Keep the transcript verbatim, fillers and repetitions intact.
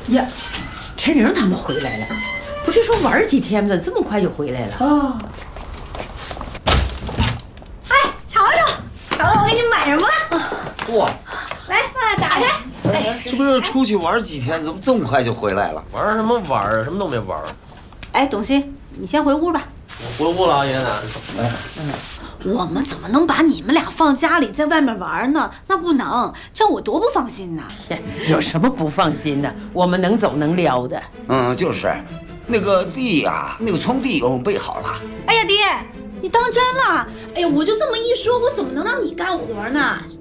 呀，陈玲他们回来了，不是说玩几天吗？这么快就回来了？哦。 哎，瞧瞧，瞧瞧我给你们买什么了？ 哇！ 来，爸爸打开。 哎，这不是出去玩几天，怎么这么快就回来了？ 玩什么玩啊？什么都没玩。 哎，董卿，你先回屋吧。 我回屋了，爷爷奶奶。 哎， 嗯，我们怎么能把你们俩放家里在外面玩呢？那不能，这样我多不放心呐！ 有什么不放心的？我们能走能撩的。 嗯，就是，那个地呀，那个葱地我备好了。 哎呀，爹，你当真了？哎呀，我就这么一说，我怎么能让你干活呢？